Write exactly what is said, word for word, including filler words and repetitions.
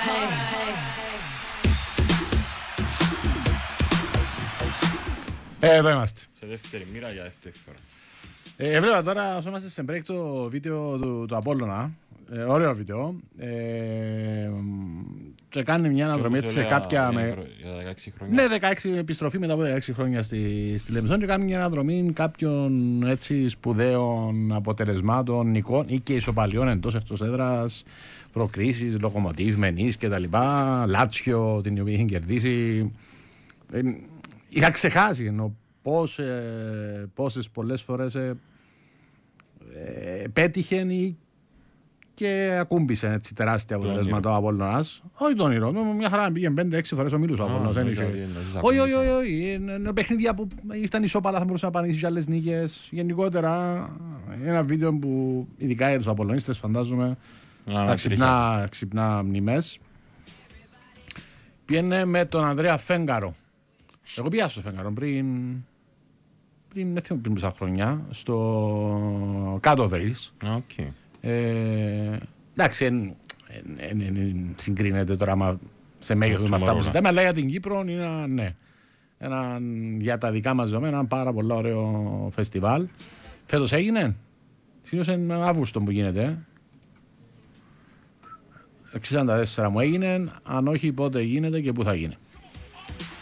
Ε, εδώ είμαστε. Σε δεύτερη μοίρα για δεύτερη φορά. Ε, έβλεπα τώρα όσο είμαστε σε break το βίντεο του, του Απόλλωνα. Ε, ωραίο βίντεο. Ε, και κάνει μια αναδρομή έτσι σε κάποια. Για, με... για δεκαέξι χρόνια. Ναι, δεκαέξι επιστροφή μετά από δεκαέξι χρόνια στη, στη Λεμεσόν και κάνει μια αναδρομή κάποιων έτσι σπουδαίων αποτελεσμάτων, νικών ή και ισοπαλιών εντός εκτός έδρας, προκρίσεις, Λοκομοτίβ, Μενής κτλ. Λάτσιο, την οποία είχε κερδίσει. Ε, είχα ξεχάσει ενώ πώς, ε, πόσες πολλές φορές ε, ε, πέτυχε ή και ακούμπησε έτσι τεράστια αποτελέσματα ο Απόλλωνας. Όχι τον όνειρο, μια χαρά πήγαινε πέντε έξι φορές ο Μίλους ο Απόλλωνας. Όχι, όχι, όχι, είναι παιχνίδια που ήρθαν ισόπαλα, θα μπορούσε να πάνε σε άλλες νίκες. Γενικότερα ένα βίντεο που ειδικά για τους Απολλωνίστες φαντάζομαι θα ξυπνά, ξυπνά μνημές. Πήγαινε με τον Ανδρέα Φέγγαρο. Εγώ πήγα στο Φέγγαρο πριν πριν, πριν, πριν μισά χρονιά στο κάτω Δρύς. Okay. Ε, εντάξει, εν, εν, εν, εν, συγκρίνεται τώρα μα, σε μέγεθος με αυτά που ζητάμε, αλλά για την Κύπρο είναι ένα, ναι, ένα, για τα δικά μας δεδομένα ένα πάρα πολύ ωραίο φεστιβάλ. Φέτος έγινε, συνήθως είναι Αύγουστο που γίνεται. εξήντα τέσσερα μου έγινε, αν όχι πότε γίνεται και πού θα γίνει.